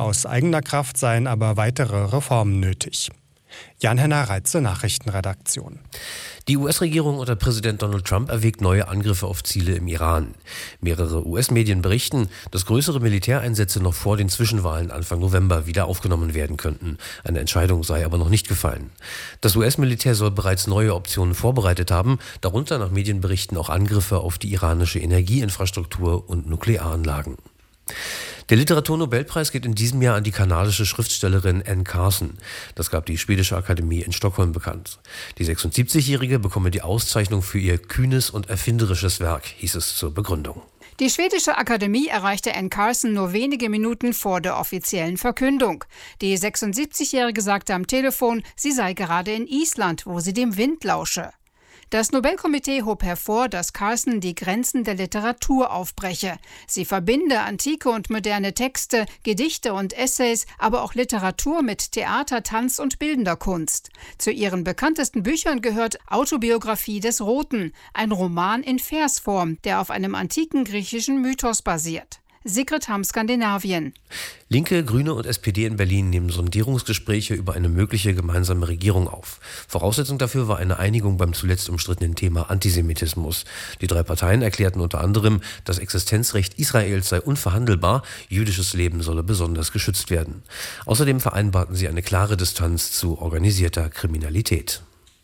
aus eigener Kraft seien aber weitere Reformen nötig. Jan-Henner Reitze, Nachrichtenredaktion. Die US-Regierung unter Präsident Donald Trump erwägt neue Angriffe auf Ziele im Iran. Mehrere US-Medien berichten, dass größere Militäreinsätze noch vor den Zwischenwahlen Anfang November wieder aufgenommen werden könnten. Eine Entscheidung sei aber noch nicht gefallen. Das US-Militär soll bereits neue Optionen vorbereitet haben, darunter nach Medienberichten auch Angriffe auf die iranische Energieinfrastruktur und Nuklearanlagen. Der Literaturnobelpreis geht in diesem Jahr an die kanadische Schriftstellerin Anne Carson. Das gab die Schwedische Akademie in Stockholm bekannt. Die 76-Jährige bekomme die Auszeichnung für ihr kühnes und erfinderisches Werk, hieß es zur Begründung. Die Schwedische Akademie erreichte Anne Carson nur wenige Minuten vor der offiziellen Verkündung. Die 76-Jährige sagte am Telefon, sie sei gerade in Island, wo sie dem Wind lausche. Das Nobelkomitee hob hervor, dass Carson die Grenzen der Literatur aufbreche. Sie verbinde antike und moderne Texte, Gedichte und Essays, aber auch Literatur mit Theater, Tanz und bildender Kunst. Zu ihren bekanntesten Büchern gehört Autobiografie des Roten, ein Roman in Versform, der auf einem antiken griechischen Mythos basiert. Sigrid Hamm, Skandinavien. Linke, Grüne und SPD in Berlin nehmen Sondierungsgespräche über eine mögliche gemeinsame Regierung auf. Voraussetzung dafür war eine Einigung beim zuletzt umstrittenen Thema Antisemitismus. Die drei Parteien erklärten unter anderem, das Existenzrecht Israels sei unverhandelbar, jüdisches Leben solle besonders geschützt werden. Außerdem vereinbarten sie eine klare Distanz zu organisierter Kriminalität.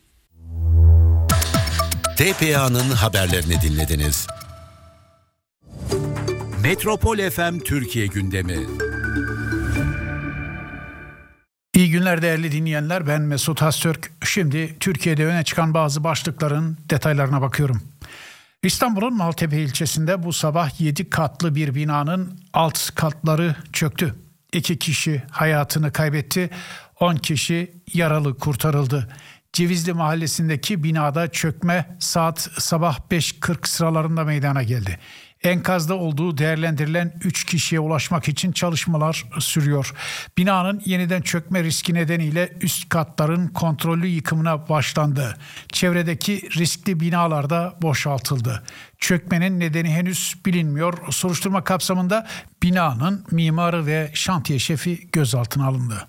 TPA'nın haberlerini dinlediniz. Metropol FM Türkiye gündemi. İyi günler değerli dinleyenler, ben Mesut Haztürk. Şimdi Türkiye'de öne çıkan bazı başlıkların detaylarına bakıyorum. İstanbul'un Maltepe ilçesinde bu sabah 7 katlı bir binanın alt katları çöktü. 2 kişi hayatını kaybetti, 10 kişi yaralı kurtarıldı. Cevizli mahallesindeki binada çökme saat sabah 5.40 sıralarında meydana geldi. Enkazda olduğu değerlendirilen 3 kişiye ulaşmak için çalışmalar sürüyor. Binanın yeniden çökme riski nedeniyle üst katların kontrollü yıkımına başlandı. Çevredeki riskli binalar da boşaltıldı. Çökmenin nedeni henüz bilinmiyor. Soruşturma kapsamında binanın mimarı ve şantiye şefi gözaltına alındı.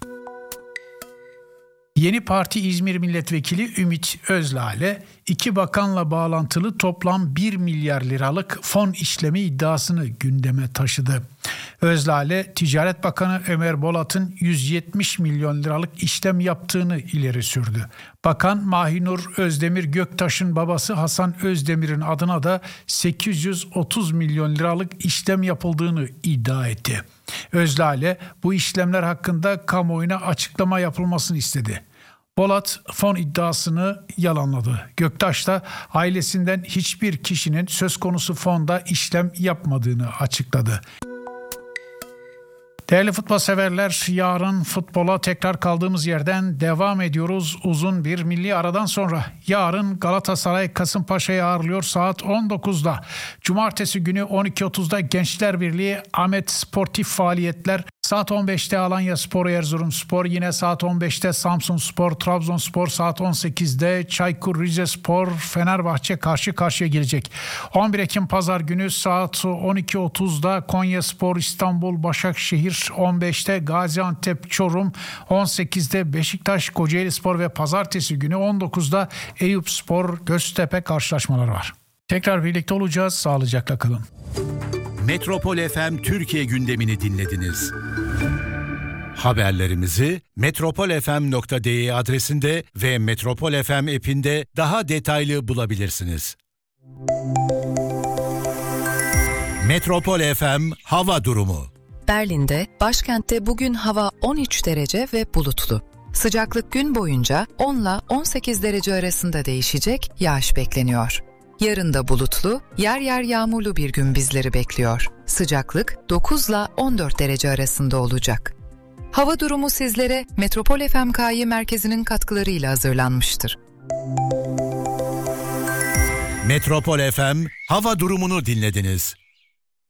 Yeni Parti İzmir Milletvekili Ümit Özlale, 2 bakanla bağlantılı toplam 1 milyar liralık fon işlemi iddiasını gündeme taşıdı. Özlale, Ticaret Bakanı Ömer Bolat'ın 170 milyon liralık işlem yaptığını ileri sürdü. Bakan Mahinur Özdemir Göktaş'ın babası Hasan Özdemir'in adına da 830 milyon liralık işlem yapıldığını iddia etti. Özlale, bu işlemler hakkında kamuoyuna açıklama yapılmasını istedi. Bolat fon iddiasını yalanladı. Göktaş da ailesinden hiçbir kişinin söz konusu fonda işlem yapmadığını açıkladı. Değerli futbol severler, yarın futbola tekrar kaldığımız yerden devam ediyoruz. Uzun bir milli aradan sonra yarın Galatasaray Kasımpaşa'yı ağırlıyor saat 19'da. Cumartesi günü 12.30'da Gençler Birliği Ahmet Sportif faaliyetler. Saat 15'te Alanyaspor Erzurumspor, yine saat 15'te Samsunspor Trabzonspor, saat 18'de Çaykur Rizespor Fenerbahçe karşı karşıya gelecek. 11 Ekim Pazar günü saat 12.30'da Konyaspor İstanbul Başakşehir, 15'te Gaziantep Çorum, 18'de Beşiktaş Kocaelispor ve pazartesi günü 19'da Eyüpspor Göztepe karşılaşmaları var. Tekrar birlikte olacağız. Sağlıcakla kalın. Metropol FM Türkiye gündemini dinlediniz. Haberlerimizi metropolfm.de adresinde ve Metropol FM app'inde daha detaylı bulabilirsiniz. Metropol FM hava durumu. Berlin'de, başkentte bugün hava 13 derece ve bulutlu. Sıcaklık gün boyunca 10 ile 18 derece arasında değişecek, yağış bekleniyor. Yarın da bulutlu, yer yer yağmurlu bir gün bizleri bekliyor. Sıcaklık 9 ile 14 derece arasında olacak. Hava durumu sizlere Metropol FMK'yı merkezinin katkılarıyla hazırlanmıştır. Metropol FM hava durumunu dinlediniz.